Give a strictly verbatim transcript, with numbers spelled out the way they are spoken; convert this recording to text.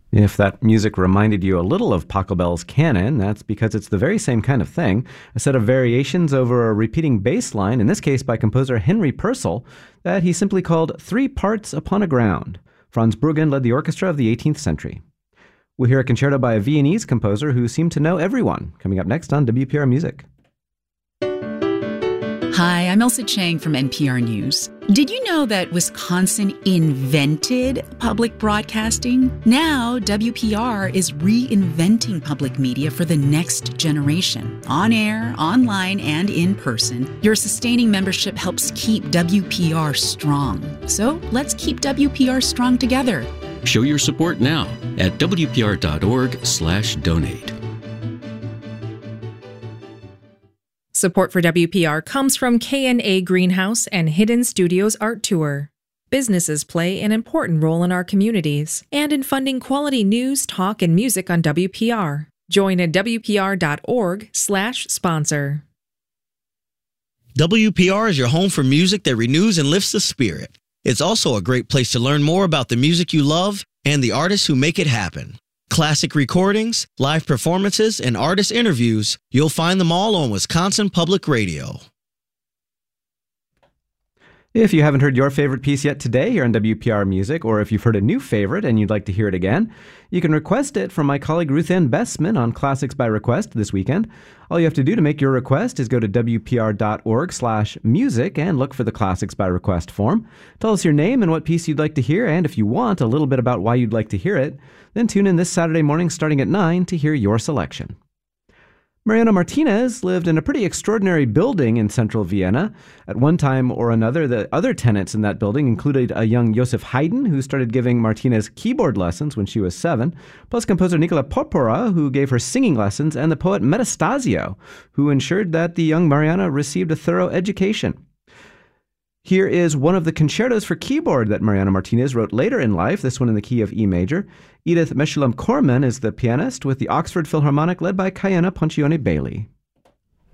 If that music reminded you a little of Pachelbel's canon, that's because it's the very same kind of thing, a set of variations over a repeating bass line, in this case by composer Henry Purcell, that he simply called Three Parts Upon a Ground. Franz Bruggen led the orchestra of the eighteenth century. We'll hear a concerto by a Viennese composer who seemed to know everyone, coming up next on W P R Music. Hi, I'm Elsa Chang from N P R News. Did you know that Wisconsin invented public broadcasting? Now, W P R is reinventing public media for the next generation. On air, online, and in person, your sustaining membership helps keep W P R strong. So let's keep W P R strong together. Show your support now at W P R dot org slash donate. Support for W P R comes from K N A Greenhouse and Hidden Studios Art Tour. Businesses play an important role in our communities and in funding quality news, talk, and music on W P R. Join at W P R dot org slash sponsor. W P R is your home for music that renews and lifts the spirit. It's also a great place to learn more about the music you love and the artists who make it happen. Classic recordings, live performances, and artist interviews, you'll find them all on Wisconsin Public Radio. If you haven't heard your favorite piece yet today here on W P R Music, or if you've heard a new favorite and you'd like to hear it again, you can request it from my colleague Ruth Ann Bessman on Classics by Request this weekend. All you have to do to make your request is go to W P R dot org slash music and look for the Classics by Request form. Tell us your name and what piece you'd like to hear, and if you want, a little bit about why you'd like to hear it. Then tune in this Saturday morning starting at nine to hear your selection. Mariano Martinez lived in a pretty extraordinary building in central Vienna. At one time or another, the other tenants in that building included a young Joseph Haydn, who started giving Martinez keyboard lessons when she was seven, plus composer Nicola Porpora, who gave her singing lessons, and the poet Metastasio, who ensured that the young Mariana received a thorough education. Here is one of the concertos for keyboard that Mariano Martinez wrote later in life, this one in the key of E major. Edith Meshulam Corman is the pianist, with the Oxford Philharmonic led by Kayena Poncione Bailey.